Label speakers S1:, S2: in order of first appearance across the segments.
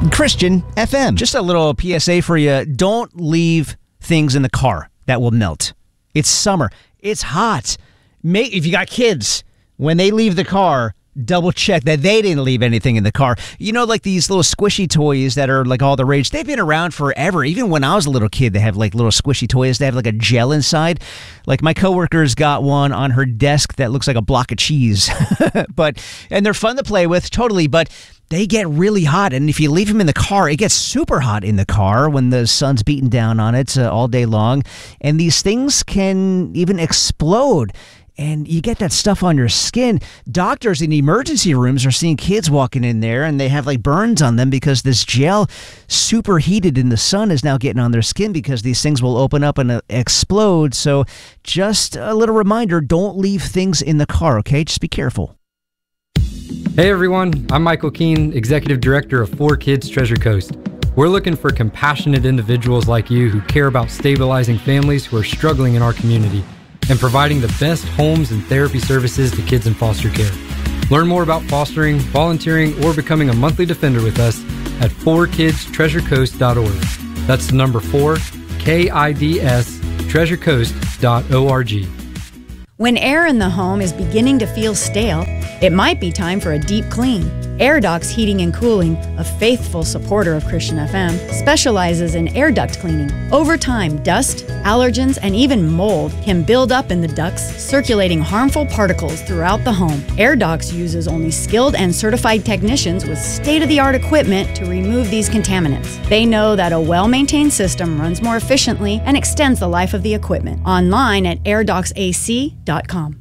S1: Christian FM. Just a little PSA for you. Don't leave things in the car that will melt. It's summer. It's hot. If you got kids, when they leave the car, double check that they didn't leave anything in the car. You know, like these little squishy toys that are like all the rage. They've been around forever. Even when I was a little kid, they have like little squishy toys. They have like a gel inside. Like my coworker's got one on her desk that looks like a block of cheese. And they're fun to play with, totally. But they get really hot. And if you leave them in the car, it gets super hot in the car when the sun's beating down on it all day long. And these things can even explode. And you get that stuff on your skin. Doctors in emergency rooms are seeing kids walking in there and they have like burns on them because this gel, superheated in the sun, is now getting on their skin because these things will open up and explode. So just a little reminder, don't leave things in the car, okay? Just be careful.
S2: Hey everyone, I'm Michael Keene, Executive Director of 4Kids Treasure Coast. We're looking for compassionate individuals like you who care about stabilizing families who are struggling in our community and providing the best homes and therapy services to kids in foster care. Learn more about fostering, volunteering, or becoming a monthly defender with us at 4kidstreasurecoast.org. That's the number 4, KIDS, treasurecoast.org.
S3: When air in the home is beginning to feel stale, it might be time for a deep clean. Air Ducts Heating and Cooling, a faithful supporter of Christian FM, specializes in air duct cleaning. Over time, dust, allergens, and even mold can build up in the ducts, circulating harmful particles throughout the home. Air Ducts uses only skilled and certified technicians with state-of-the-art equipment to remove these contaminants. They know that a well-maintained system runs more efficiently and extends the life of the equipment. Online at airductsac.com.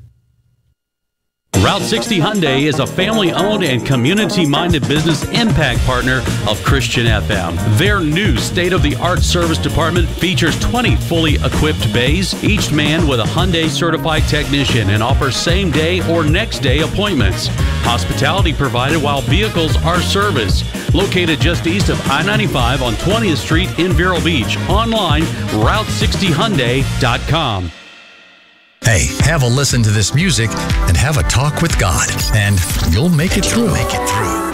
S4: Route 60 Hyundai is a family-owned and community-minded business impact partner of Christian FM. Their new state-of-the-art service department features 20 fully equipped bays, each manned with a Hyundai certified technician, and offers same-day or next-day appointments. Hospitality provided while vehicles are serviced. Located just east of I-95 on 20th Street in Vero Beach. Online, Route60Hyundai.com.
S5: Hey, have a listen to this music and have a talk with God, and you'll make it through.